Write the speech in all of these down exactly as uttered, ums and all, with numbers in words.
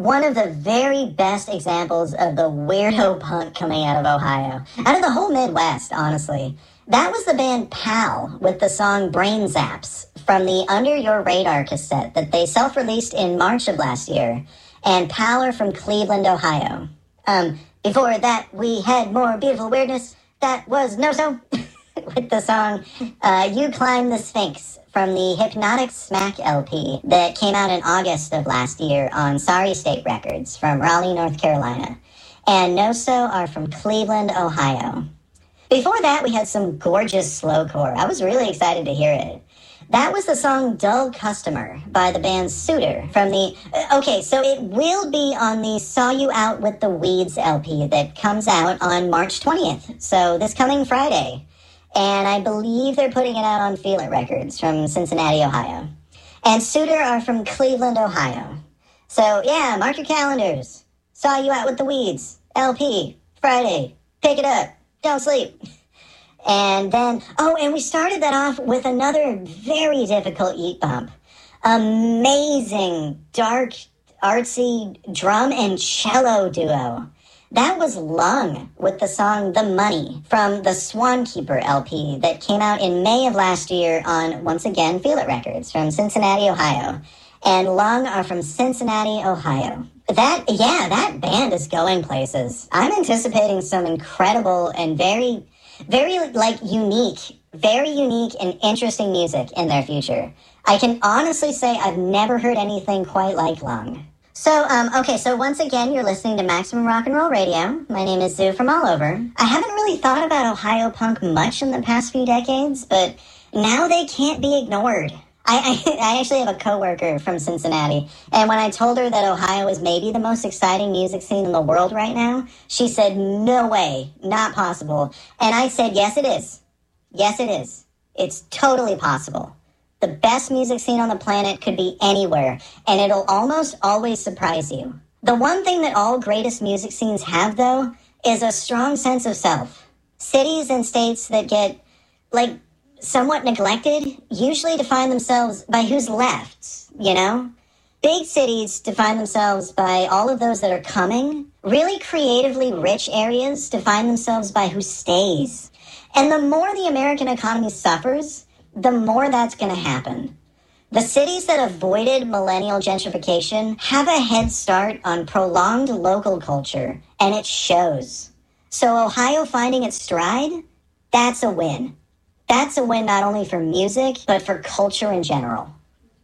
one of the very best examples of the weirdo punk coming out of Ohio. Out of the whole Midwest, honestly. That was the band Pal with the song Brain Zaps from the Under Your Radar cassette that they self-released in March of last year. And Pal are from Cleveland, Ohio. Um, before that, we had more beautiful weirdness. That was No-So with the song uh, You Climb the Sphinx from the Hypnotic Smack L P that came out in August of last year on Sorry State Records from Raleigh, North Carolina. And No-So are from Cleveland, Ohio. Before that, we had some gorgeous slowcore. I was really excited to hear it. That was the song Dull Customer by the band Suitor from the... Okay, so it will be on the Saw You Out with the Weeds L P that comes out on March twentieth, so this coming Friday. And I believe they're putting it out on Feel It Records from Cincinnati, Ohio. And Suitor are from Cleveland, Ohio. So, yeah, mark your calendars. Saw You Out with the Weeds L P, Friday. Pick it up. Don't sleep. And then, oh, and we started that off with another very difficult yeet bump. Amazing, dark, artsy drum and cello duo. That was Lung with the song The Money from the Swankeeper L P that came out in May of last year on, once again, Feel It Records from Cincinnati, Ohio. And Lung are from Cincinnati, Ohio. That, yeah, that band is going places. I'm anticipating some incredible and very, very, like, unique, very unique and interesting music in their future. I can honestly say I've never heard anything quite like Lung. So, um, okay, so once again, you're listening to Maximum Rock and Roll Radio. My name is Zoo from all over. I haven't really thought about Ohio punk much in the past few decades, but now they can't be ignored. I, I, I actually have a coworker from Cincinnati, and when I told her that Ohio is maybe the most exciting music scene in the world right now, she said, no way, not possible. And I said, yes, it is. Yes, it is. It's totally possible. The best music scene on the planet could be anywhere, and it'll almost always surprise you. The one thing that all greatest music scenes have, though, is a strong sense of self. Cities and states that get, like, somewhat neglected usually define themselves by who's left, you know? Big cities define themselves by all of those that are coming. Really creatively rich areas define themselves by who stays. And the more the American economy suffers, the more that's going to happen. The cities that avoided millennial gentrification have a head start on prolonged local culture, and it shows. So Ohio finding its stride, that's a win. That's a win not only for music, but for culture in general.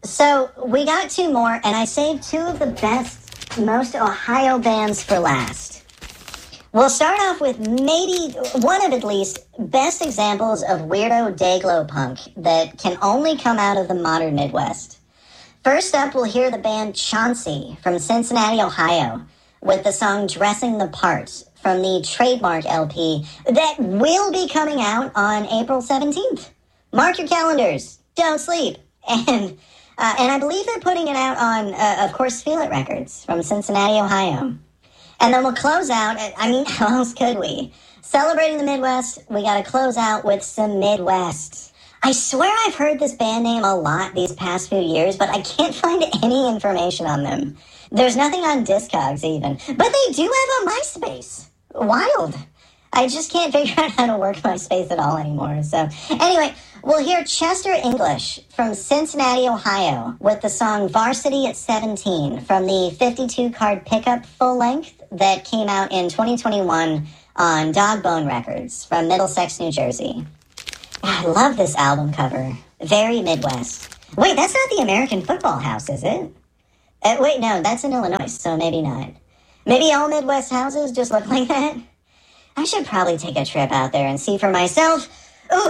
So we got two more, and I saved two of the best, most Ohio bands for last. We'll start off with maybe one of at least best examples of weirdo dayglow punk that can only come out of the modern Midwest. First up, we'll hear the band Chauncey from Cincinnati, Ohio, with the song Dressing the Part from the Trademark L P that will be coming out on April seventeenth. Mark your calendars. Don't sleep. And uh, and I believe they're putting it out on, uh, of course, Feel It Records from Cincinnati, Ohio. And then we'll close out, I mean, how else could we? Celebrating the Midwest, we got to close out with some Midwest. I swear I've heard this band name a lot these past few years, but I can't find any information on them. There's nothing on Discogs even. But they do have a MySpace. Wild. I just can't figure out how to work MySpace at all anymore. So anyway, we'll hear Chester English from Cincinnati, Ohio, with the song Varsity at seventeen from the fifty-two card pickup full length that came out in twenty twenty-one on Dogbone Records from Middlesex, New Jersey. I love this album cover. Very Midwest. Wait, that's not the American Football House, is it? Uh, wait, no, that's in Illinois, so maybe not. Maybe all Midwest houses just look like that? I should probably take a trip out there and see for myself. Ooh,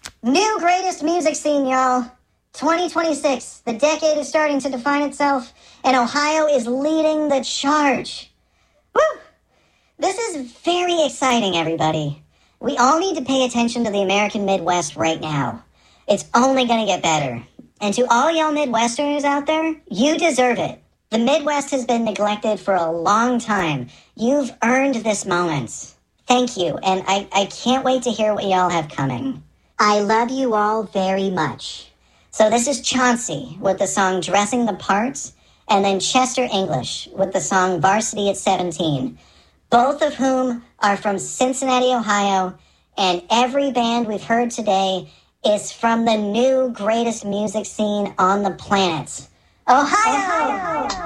new greatest music scene, y'all. twenty twenty-six, the decade is starting to define itself, and Ohio is leading the charge. Woo! This is very exciting, everybody. We all need to pay attention to the American Midwest right now. It's only going to get better. And to all y'all Midwesterners out there, you deserve it. The Midwest has been neglected for a long time. You've earned this moment. Thank you, and I, I can't wait to hear what y'all have coming. I love you all very much. So this is Chauncey with the song Dressing the Part, and then Chester English with the song Varsity at seventeen, both of whom are from Cincinnati, Ohio, and every band we've heard today is from the new greatest music scene on the planet, Ohio! Ohio!